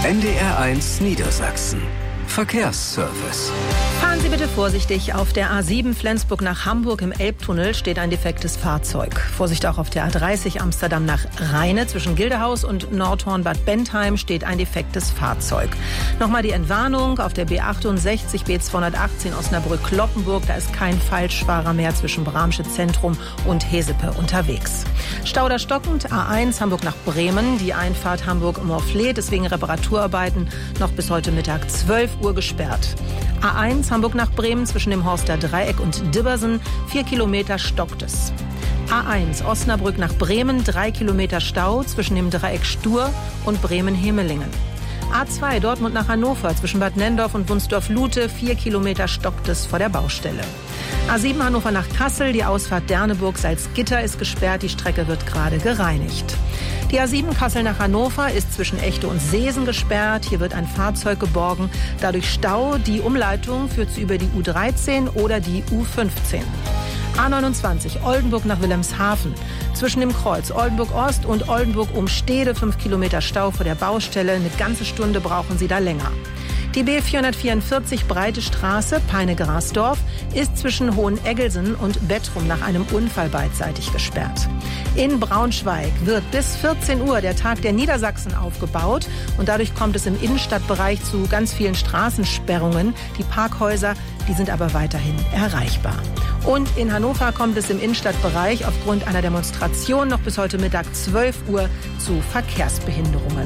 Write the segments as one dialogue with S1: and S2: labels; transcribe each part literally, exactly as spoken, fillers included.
S1: N D R eins Niedersachsen. Verkehrsservice.
S2: Fahren Sie bitte vorsichtig. Auf der A sieben Flensburg nach Hamburg im Elbtunnel steht ein defektes Fahrzeug. Vorsicht auch auf der A dreißig Amsterdam nach Rheine. Zwischen Gildehaus und Nordhorn-Bad Bentheim steht ein defektes Fahrzeug. Nochmal die Entwarnung auf der B achtundsechzig B zweihundertachtzehn Osnabrück-Kloppenburg. Da ist kein Falschfahrer mehr zwischen Bramsche Zentrum und Hesepe unterwegs. Stau da stockend. A eins Hamburg nach Bremen. Die Einfahrt Hamburg-Morfleet ist wegen Reparaturarbeiten noch bis heute Mittag zwölf Uhr gesperrt. A eins Hamburg nach Bremen zwischen dem Horster Dreieck und Dibbersen. Vier Kilometer stockt es. A eins Osnabrück nach Bremen. Drei Kilometer Stau zwischen dem Dreieck Stur und Bremen-Hemelingen. A zwei Dortmund nach Hannover zwischen Bad Nenndorf und Wunsdorf-Lute. Vier Kilometer stockt es vor der Baustelle. A sieben Hannover nach Kassel. Die Ausfahrt Derneburg-Salzgitter ist gesperrt. Die Strecke wird gerade gereinigt. Die A sieben Kassel nach Hannover ist zwischen Echte und Seesen gesperrt. Hier wird ein Fahrzeug geborgen. Dadurch Stau. Die Umleitung führt über die U dreizehn oder die U fünfzehn. A neunundzwanzig Oldenburg nach Wilhelmshaven. Zwischen dem Kreuz Oldenburg-Ost und Oldenburg-Umstede fünf Kilometer Stau vor der Baustelle. Eine ganze Stunde brauchen Sie da länger. Die B vierhundertvierundvierzig Breite Straße, Peine-Grasdorf, ist zwischen Hoheneggelsen und Bettrum nach einem Unfall beidseitig gesperrt. In Braunschweig wird bis vierzehn Uhr der Tag der Niedersachsen aufgebaut und dadurch kommt es im Innenstadtbereich zu ganz vielen Straßensperrungen. Die Parkhäuser, die sind aber weiterhin erreichbar. Und in Hannover kommt es im Innenstadtbereich aufgrund einer Demonstration noch bis heute Mittag zwölf Uhr zu Verkehrsbehinderungen.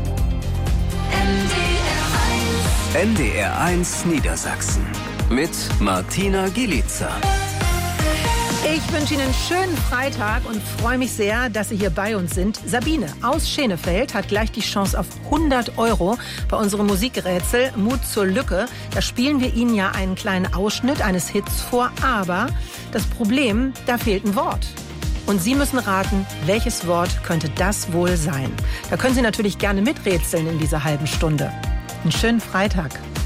S1: N D R eins Niedersachsen mit Martina Gielica.
S2: Ich wünsche Ihnen einen schönen Freitag und freue mich sehr, dass Sie hier bei uns sind. Sabine aus Schenefeld hat gleich die Chance auf hundert Euro bei unserem Musikrätsel Mut zur Lücke. Da spielen wir Ihnen ja einen kleinen Ausschnitt eines Hits vor, aber das Problem, da fehlt ein Wort. Und Sie müssen raten, welches Wort könnte das wohl sein. Da können Sie natürlich gerne miträtseln in dieser halben Stunde. Einen schönen Freitag.